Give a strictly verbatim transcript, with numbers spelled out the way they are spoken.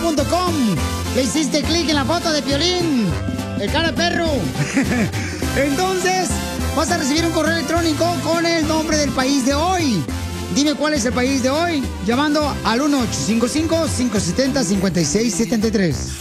punto com. Le hiciste clic en la foto de Piolín, el cara de perro. Entonces, vas a recibir un correo electrónico con el nombre del país de hoy. Dime cuál es el país de hoy, llamando al uno ocho cinco cinco, cinco siete cero, cinco seis siete tres.